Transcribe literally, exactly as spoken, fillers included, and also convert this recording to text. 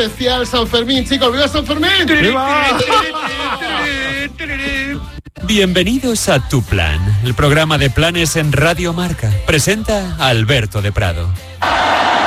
especial San Fermín, chicos. ¡Viva San Fermín! ¡Viva! Bienvenidos a Tu Plan, el programa de planes en Radio Marca. Presenta a Alberto de Prado.